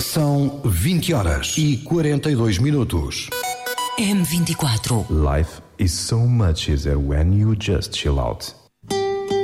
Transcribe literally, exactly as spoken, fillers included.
São vinte horas e quarenta e dois minutos. M vinte e quatro. Life is so much easier when you just chill out.